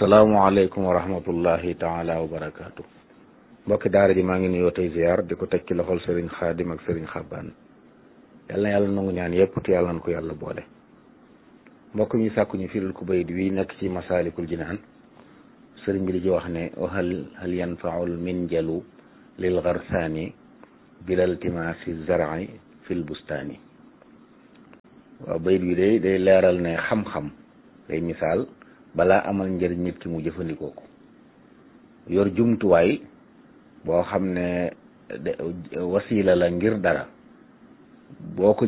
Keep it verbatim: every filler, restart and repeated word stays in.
asalaamaaleykum wa rahmatullahi taala wa barakaatu. mbokki daara ji maa ngi nuyoo tey ziar di ko teg ci loxol sëriñ xaadim ak sëriñ xabbaan yal na yàlla nangu ñaan yëpp te yàlla na ko yàlla boole. mbokk mi sàkku ñu firil ku bayit wi nekk ci masaalikul jinaan sëriñ bi di ci wax ne hal hal yanfaul minjalu lil garsaani bilal timaasi zar'i fil bustaani. waaw bayit wi day day leeral ne xam-xam day misaal balaa amal njëriñ nit ki mu jëfandikoo ko yor jumtuwaay boo xam ne wasiila la ngir dara boo ko